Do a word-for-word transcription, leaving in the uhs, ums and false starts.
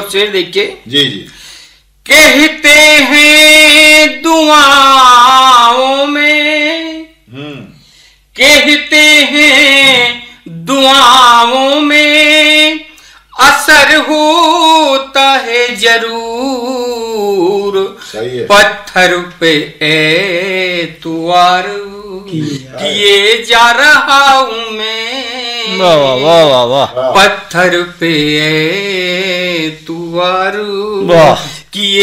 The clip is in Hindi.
शेर देखिए। जी जी। कहते हैं दुआओं में, कहते हैं दुआओं में असर होता है जरूर, सही है। पत्थर पे एतवार किए जा रहा हूं मैं, वाह वाह वाह वाह, पत्थर पे एतवार वाह किए